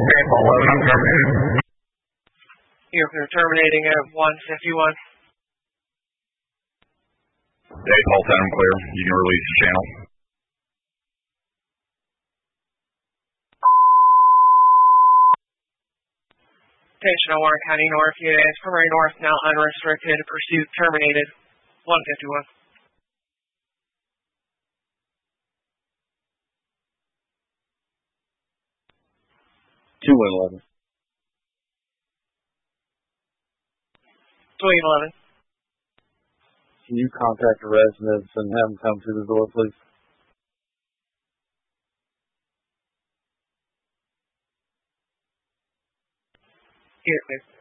You're terminating at 151. All 10, I'm clear. You can release the channel. Attention, Warren County North units. Primary North now unrestricted. Pursuit terminated. 151. 211. 211. Can you contact the residents and have them come to the door, please? Here, please.